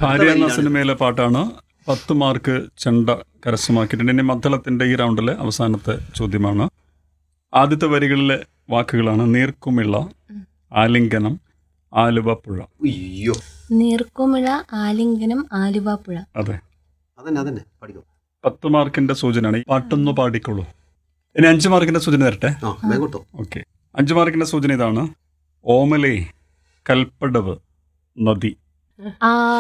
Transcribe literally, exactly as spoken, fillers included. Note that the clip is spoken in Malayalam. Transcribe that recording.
ഭാര്യ എന്ന സിനിമയിലെ പാട്ടാണ്. പത്ത് മാർക്ക് ചെണ്ട കരസ്ഥമാക്കിയിട്ടുണ്ട്. ഇനി മദ്ദളത്തിന്റെ ഈ റൗണ്ടിലെ അവസാനത്തെ ചോദ്യമാണ്. ആദ്യത്തെ വരികളിലെ വാക്കുകളാണ് നീർക്കുമിള, ആലിംഗനം, ആലുവപ്പുഴ. അയ്യോ, നീർക്കുമിള, ആലിംഗനം, ആലുവാപ്പുഴ. അതെ, അതന്നെ അതന്നെ പഠിക്കും. പത്ത് മാർക്കിന്റെ സൂചനയാണ്. ഈ പാട്ടൊന്ന് പാടിക്കോളൂ. ഇനി അഞ്ച് മാർക്കിന്റെ സൂചന തരട്ടെ. ആ വേഗം. ഓക്കെ, അഞ്ച് മാർക്കിന്റെ സൂചന ഇതാണ്. ഓമലേ കൽപ്പടവ് നദി. ആ